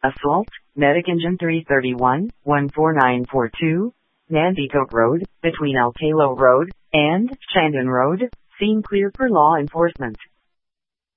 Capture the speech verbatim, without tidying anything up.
Assault, Medic Engine three thirty-one, one four nine four two, Nandicoke Road, between El Calo Road and Chandon Road. Scene clear for law enforcement.